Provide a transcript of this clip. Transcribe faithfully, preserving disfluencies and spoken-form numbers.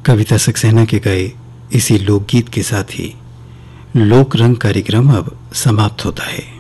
कविता सक्सेना के गाए इसी लोकगीत के साथ ही लोक रंग कार्यक्रम अब समाप्त होता है।